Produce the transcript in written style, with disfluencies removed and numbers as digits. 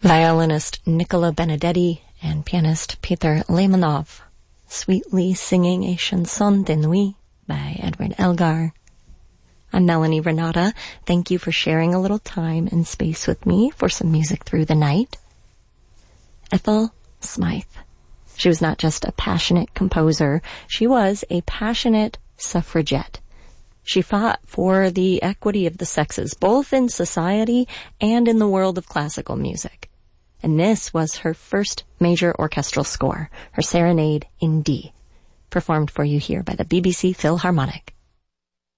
violinist Nicola Benedetti and pianist Peter Lemanov, sweetly singing a chanson de nuit by Edward Elgar. I'm Melanie Renata. Thank you for sharing a little time and space with me for some music through the night. Ethel Smythe. She was not just a passionate composer, she was a passionate suffragette. She fought for the equity of the sexes, both in society and in the world of classical music. And this was her first major orchestral score, her Serenade in D, performed for you here by the BBC Philharmonic.